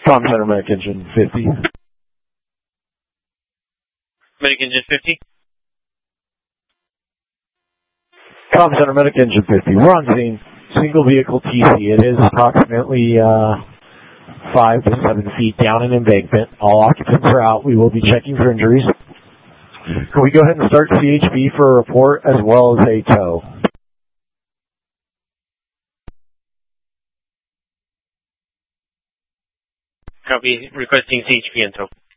Com Center Medic Engine 50. Medic Engine 50. Com Center Medic Engine 50. We're on scene. Single vehicle TC. It is approximately 5 to 7 feet down an embankment. All occupants are out. We will be checking for injuries. Can we go ahead and start CHB for a report as well as a tow? Copy. Requesting CHP and tow.